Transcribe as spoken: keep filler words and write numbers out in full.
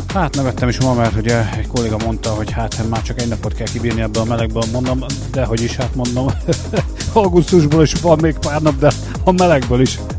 Hát nevettem is ma, mert ugye egy kolléga mondta, hogy hát már csak egy napot kell kibírni ebből a melegből, mondom, de hogy is, hát mondom, augusztusból is van még pár nap, de a melegből is